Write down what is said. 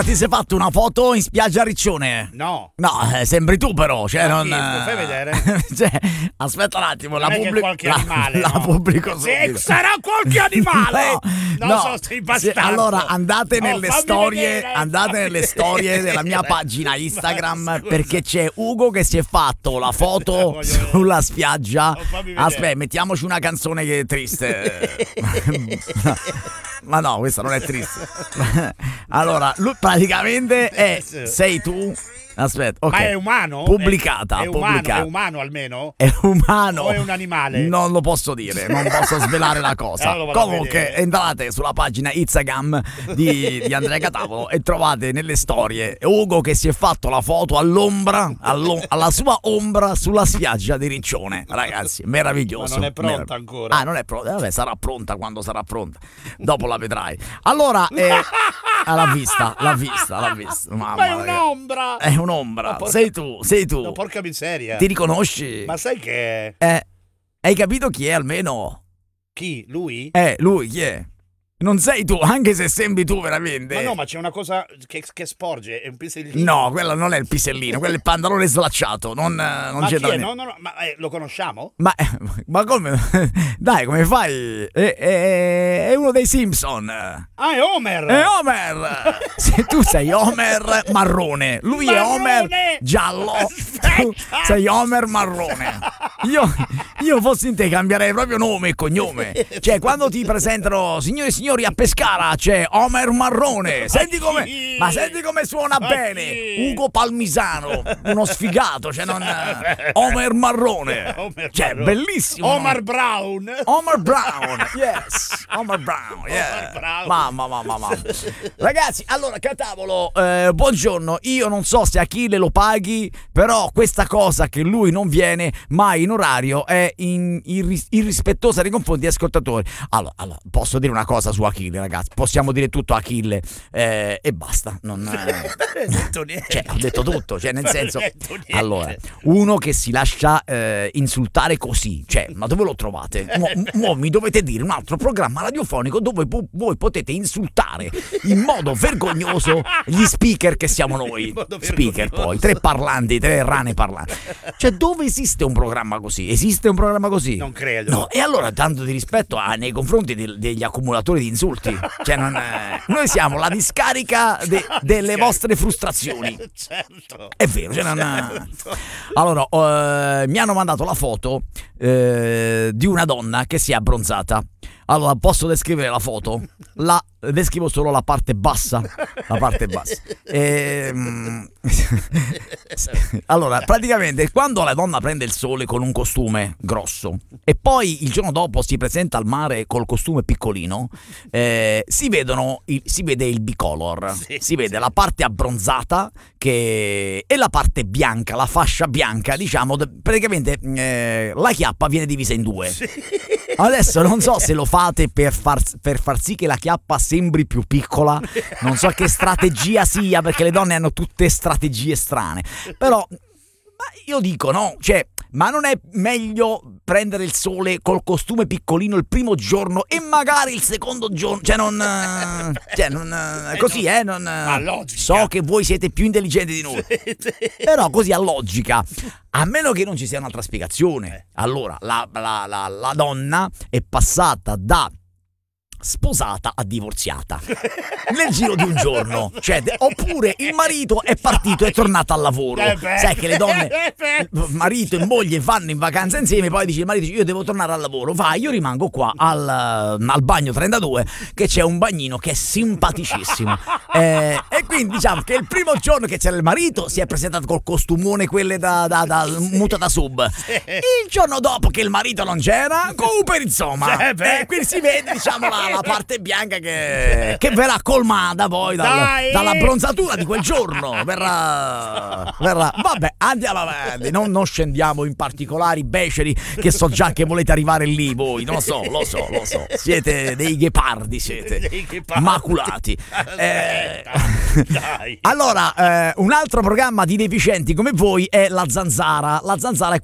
Ti sei fatto una foto in spiaggia a Riccione? No. No, sembri tu però, cioè non... Lo fai vedere? Cioè, aspetta un attimo, Non è che qualche animale, la no. pubblico Se subito. sarà qualche animale! No, Non no. so, sei bastardo. Allora andate nelle fammi storie, vedere, andate fammi nelle storie vedere. della mia pagina Instagram, Ma scusa. perché c'è Ugo che si è fatto la foto Voglio vedere. sulla spiaggia. fammi vedere. Aspetta, mettiamoci una canzone che è triste. Ma no, questa non è triste. Allora, lui praticamente sei tu. Aspetta, ok. Ma è umano? Pubblicata, è umano, pubblicata. è umano almeno? È umano. O è un animale? Non lo posso dire, non posso svelare la cosa. Lo vado a Comunque vedere. entrate sulla pagina Instagram di Andrea Catapolo e trovate nelle storie Ugo che si è fatto la foto all'ombra, alla sua ombra sulla spiaggia di Riccione. Ragazzi, meraviglioso. Ma non è pronta ancora. Ah, non è pronta. Vabbè, sarà pronta quando sarà pronta. Dopo la vedrai. Allora, l'ha vista. Mamma, Ma è ragazzi. un'ombra! È un'ombra. porca- Sei tu. No, porca miseria. Ti riconosci? Ma sai che... Hai capito chi è almeno? Chi? Lui? Lui chi è? Non sei tu, anche se sembri tu veramente. Ma no, ma c'è una cosa che sporge, è un pisellino. No, quello non è il pisellino, quello è il pantalone slacciato. Non Ma c'entra chi è? niente. No, ma lo conosciamo? Ma come? Dai, come fai? È uno dei Simpson. Ah, è Homer! È Homer! Se tu sei Homer marrone, lui è Homer giallo. Tu sei Homer marrone. Io fossi in te cambierei proprio nome e cognome. Cioè, quando ti presentano, signore e signori, a Pescara c'è Homer marrone. Senti come suona bene. Ugo Palmisano, uno sfigato, cioè non Homer marrone. Cioè, bellissimo. Homer Brown. Homer Brown, yes. Homer Brown, yeah. Brown. Mamma. Ragazzi, allora, Catapolo, buongiorno. Io non so se Achille lo paghi, però questa cosa che lui non viene mai in orario è irrispettosa nei confronti degli ascoltatori. Allora, posso dire una cosa su Achille, ragazzi. Possiamo dire tutto a Achille e basta. Non detto niente. Cioè, ho detto tutto, cioè nel senso. Detto niente. Allora, uno che si lascia insultare così, cioè, ma dove lo trovate? Mo mi dovete dire un altro programma radiofonico dove voi potete insultare in modo vergognoso gli speaker che siamo noi. Speaker poi, 3 parlanti, 3 rane parlanti. Cioè, dove esiste un programma così? Esiste un programma così? Non credo. No, e allora tanto di rispetto nei confronti degli accumulatori di insulti. Cioè, noi siamo la discarica delle vostre frustrazioni. Certo. È vero, cioè Allora, mi hanno mandato la foto di una donna che si è abbronzata. Allora, posso descrivere la foto? Descrivo solo la parte bassa. La parte bassa. Allora, praticamente, quando la donna prende il sole con un costume grosso e poi il giorno dopo si presenta al mare col costume piccolino, si vede il bicolor. Si vede la parte abbronzata e la parte bianca, la fascia bianca, diciamo, praticamente la chiappa viene divisa in 2. Adesso non so se lo fate per far sì che la chiappa sembri più piccola, non so che strategia sia, perché le donne hanno tutte strategie strane, però io dico no, cioè, ma non è meglio prendere il sole col costume piccolino il primo giorno e magari il secondo giorno, così, so che voi siete più intelligenti di noi, però così a logica, a meno che non ci sia un'altra spiegazione. Allora la donna è passata da sposata a divorziata nel giro di un giorno, cioè, oppure il marito è partito e è tornato al lavoro. Sai che le donne, marito e moglie, vanno in vacanza insieme, poi dice il marito: io devo tornare al lavoro, vai, io rimango qua al bagno 32 che c'è un bagnino che è simpaticissimo, e quindi diciamo che il primo giorno che c'era il marito si è presentato col costumone, quelle da muta da sub, il giorno dopo che il marito non c'era, Cooper, insomma, quindi si vede, diciamo, la parte bianca che verrà colmata poi dalla bronzatura di quel giorno. Verrà. Vabbè, andiamo avanti. Non scendiamo in particolari beceri, che so già che volete arrivare lì voi. Lo so. Siete dei ghepardi, siete maculati. Allora, un altro programma di deficienti come voi è La Zanzara. La Zanzara è